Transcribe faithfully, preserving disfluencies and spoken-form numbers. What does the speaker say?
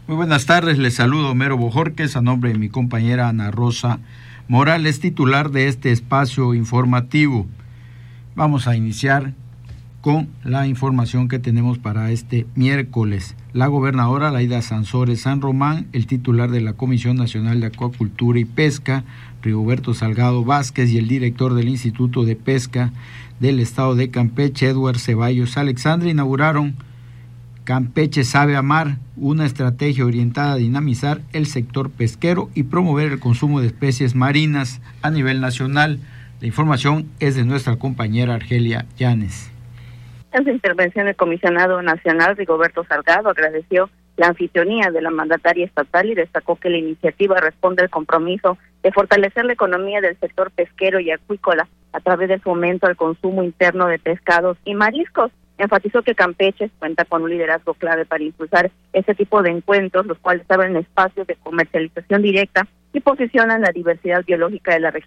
Muy buenas tardes, les saludo Homero Bojorquez a nombre de mi compañera Ana Rosa Morales, titular de este espacio informativo. Vamos a iniciar con la información que tenemos para este miércoles. La gobernadora Laida Sansores San Román, el titular de la Comisión Nacional de Acuacultura y Pesca, Rigoberto Salgado Vázquez, y el director del Instituto de Pesca del Estado de Campeche, Edward Ceballos Alexandre, inauguraron Campeche Sabe Amar, una estrategia orientada a dinamizar el sector pesquero y promover el consumo de especies marinas a nivel nacional. La información es de nuestra compañera Argelia Llanes. En su intervención, el comisionado nacional Rigoberto Salgado agradeció la anfitrionía de la mandataria estatal y destacó que la iniciativa responde al compromiso de fortalecer la economía del sector pesquero y acuícola a través del fomento al consumo interno de pescados y mariscos. Enfatizó que Campeche cuenta con un liderazgo clave para impulsar este tipo de encuentros, los cuales abren espacios de comercialización directa y posicionan la diversidad biológica de la región